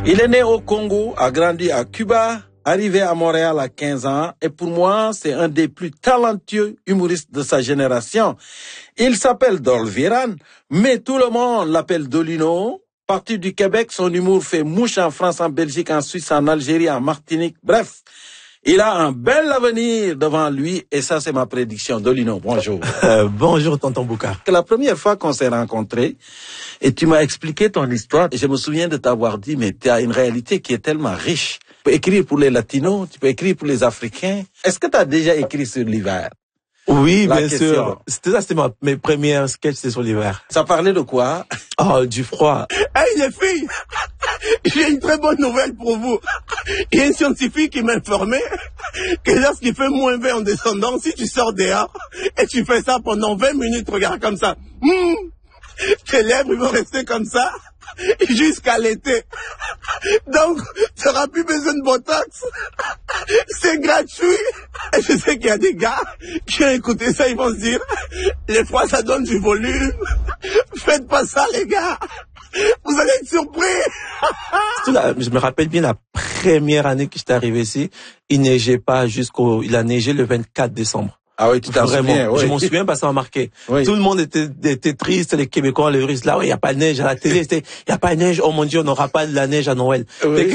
Il est né au Congo, a grandi à Cuba, arrivé à Montréal à 15 ans et pour moi, c'est un des plus talentueux humoristes de sa génération. Il s'appelle Dolviran, mais tout le monde l'appelle Dolino. Parti du Québec, son humour fait mouche en France, en Belgique, en Suisse, en Algérie, en Martinique, bref. Il a un bel avenir devant lui et ça, c'est ma prédiction. Dolino, bonjour. Bonjour, tonton Bouka. La première fois qu'on s'est rencontrés et tu m'as expliqué ton histoire, je me souviens de t'avoir dit, mais tu as une réalité qui est tellement riche. Tu peux écrire pour les Latinos, tu peux écrire pour les Africains. Est-ce que tu as déjà écrit sur l'hiver? Oui, bien sûr. C'était mes premières sketchs, c'était sur l'hiver. Ça parlait de quoi? Oh, du froid. Hey les filles, j'ai une très bonne nouvelle pour vous. Il y a un scientifique qui m'a informé que lorsqu'il fait moins 20 en descendant, si tu sors dehors et tu fais ça pendant 20 minutes, regarde comme ça, tes lèvres vont rester comme ça jusqu'à l'été. Donc, tu n'auras plus besoin de Botox. C'est gratuit. Et je sais qu'il y a des gars qui ont écouté ça, ils vont se dire, les fois ça donne du volume. Faites pas ça, les gars. Vous allez être surpris. Je me rappelle bien la première année que j'étais arrivé ici, il neigeait pas il a neigé le 24 décembre. Ah oui, tu t'en souviens, oui. Je m'en souviens parce que ça m'a marqué. Oui. Tout le monde était triste, les Québécois, les Russes. Là, il n'y a pas de neige à la télé. Il n'y a pas de neige. Oh mon Dieu, on n'aura pas de la neige à Noël. Oui.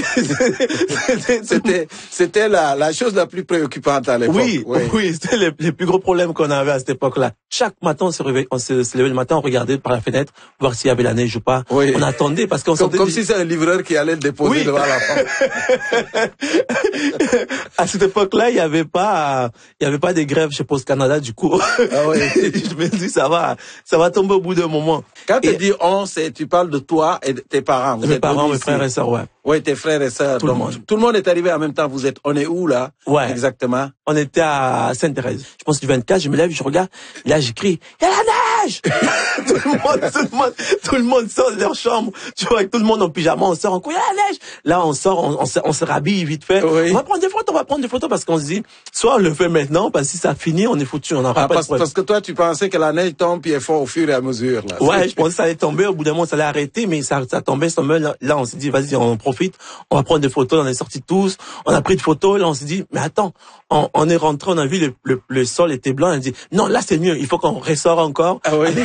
C'était la chose la plus préoccupante à l'époque. Oui, c'était les plus gros problèmes qu'on avait à cette époque-là. Chaque matin, on se levait le matin, on regardait par la fenêtre, voir s'il y avait la neige ou pas. Oui. On attendait parce qu'on comme si c'est un livreur qui allait le déposer devant la porte. À cette époque-là, il y avait pas des grèves chez Post Canada, du coup. Ah oui. Je me dis, ça va tomber au bout d'un moment. Quand tu dis on, tu parles de toi et de tes parents. Mes parents, mes frères et sœurs, ouais. Oui, tes frères et sœurs. Tout le monde est arrivé en même temps. On est où, là? Ouais. Exactement. On était à Sainte-Thérèse. Je pense du 24, je me lève, je regarde. Là, j'écris, il y a la neige! tout le monde sort de leur chambre. Tu vois, tout le monde en pyjama, on sort en cours, il y a la neige! Là, on sort, on se rhabille vite fait. Oui. On va prendre des photos parce qu'on se dit, soit on le fait maintenant, parce que si ça finit, on est foutu, on n'aura pas de parce que toi, tu pensais que la neige tombe puis elle fond au fur et à mesure, là. Ouais, je pensais que ça allait tomber, au bout d'un moment, ça allait arrêter, mais ça tombait. Là, on s'est dit, vas-y, on profite, on va prendre des photos, on est sortis tous, on a pris des photos, là, on s'est dit, mais attends, on est rentré, on a vu le sol était blanc, on a dit, non, là, c'est mieux, il faut qu'on ressort encore. Ah oui.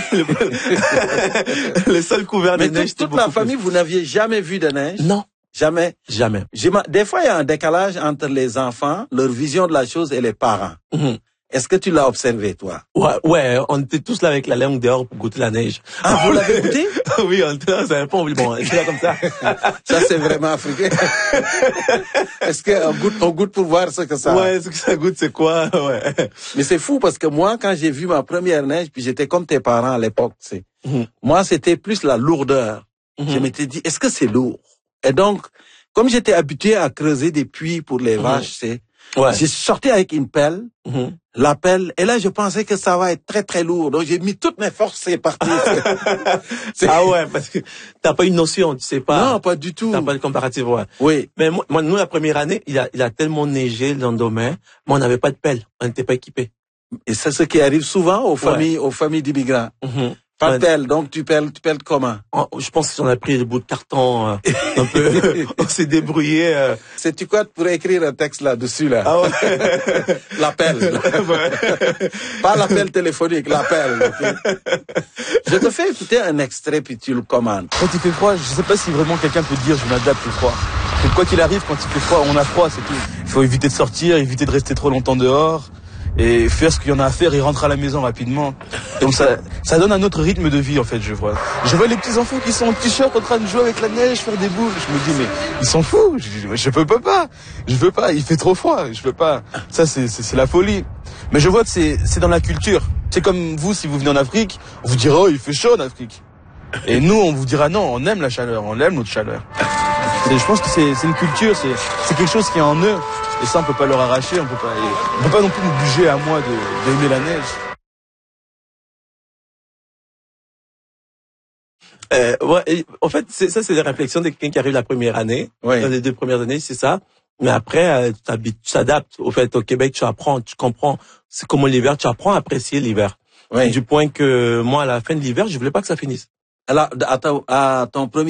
Le sol couvert de neige. Toute la famille, vous n'aviez jamais vu de neige? Non. Jamais? Jamais. Des fois, il y a un décalage entre les enfants, leur vision de la chose et les parents. Est-ce que tu l'as observé, toi? Ouais, on était tous là avec la langue dehors pour goûter la neige. Ah, vous l'avez goûté? Oui, on était là, ça bon, on était là comme ça. Ça, c'est vraiment africain. Est-ce qu'on goûte pour voir ce que ça... Ouais, ce que ça goûte, c'est quoi? Ouais. Mais c'est fou parce que moi, quand j'ai vu ma première neige, puis j'étais comme tes parents à l'époque, moi, c'était plus la lourdeur. Je m'étais dit, est-ce que c'est lourd? Et donc, comme j'étais habitué à creuser des puits pour les vaches, j'ai sorti avec une pelle, la pelle, et là, je pensais que ça va être très, très lourd. Donc, j'ai mis toutes mes forces, c'est parti. Ah ouais, parce que t'as pas une notion, tu sais pas. Non, pas du tout. T'as pas de comparatif, ouais. Oui. Mais nous, la première année, il a tellement neigé le lendemain, mais on n'avait pas de pelle, on n'était pas équipés. Et c'est ce qui arrive souvent aux familles d'immigrants. Pas de pelle, donc tu pelles comment? Je pense qu'on a pris des bouts de carton, un peu, on s'est débrouillé. Sais-tu quoi, tu pourrais écrire un texte là-dessus, là. Ah ouais. L'appel. Pas l'appel téléphonique, l'appel. Okay? Je te fais écouter un extrait puis tu le commandes. Quand il fait froid, je sais pas si vraiment quelqu'un peut dire je m'adapte au froid. Mais quoi qu'il arrive, quand il fait froid, on a froid, c'est tout. Il faut éviter de sortir, éviter de rester trop longtemps dehors. Et faire ce qu'il y en a à faire et rentrer à la maison rapidement. Donc ça donne un autre rythme de vie en fait, je vois. Je vois les petits enfants qui sont en t-shirt en train de jouer avec la neige, faire des boules. Je me dis mais ils sont fous. Je peux pas. Je veux pas. Il fait trop froid. Je peux pas. Ça c'est la folie. Mais je vois que c'est dans la culture. C'est comme vous, si vous venez en Afrique, on vous dira oh il fait chaud en Afrique. Et nous on vous dira non, on aime la chaleur, on aime notre chaleur. Je pense que c'est une culture, c'est quelque chose qui est en eux. Et ça, on peut pas leur arracher, on peut pas non plus m'obliger à moi d'aimer la neige. Ouais, en fait, c'est des réflexions de quelqu'un qui arrive la première année. Dans les 2 premières années, c'est ça. Mais après, tu t'adaptes. Au fait, au Québec, tu apprends, tu comprends. C'est comme l'hiver, tu apprends à apprécier l'hiver. Du point que moi, à la fin de l'hiver, je voulais pas que ça finisse. Alors, à ton premier